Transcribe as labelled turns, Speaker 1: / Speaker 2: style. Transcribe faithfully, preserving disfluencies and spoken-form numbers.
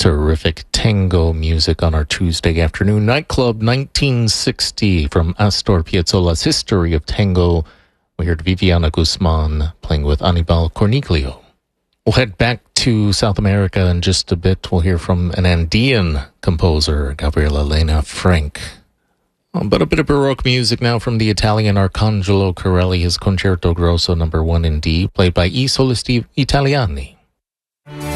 Speaker 1: Terrific tango music on our Tuesday afternoon. Nightclub nineteen sixty from Astor Piazzolla's History of Tango. We heard Viviana Guzman playing with Anibal Corniglio. We'll head back to South America in just a bit. We'll hear from an Andean composer, Gabriela Lena Frank. Um, but a bit of Baroque music now from the Italian Arcangelo Corelli, his Concerto Grosso number one in D, played by I Solisti Italiani.